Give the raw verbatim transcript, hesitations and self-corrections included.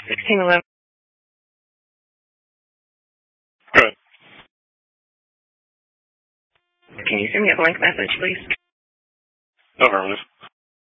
sixteen eleven. Good. Can you send me a blank message, please? Affirmative.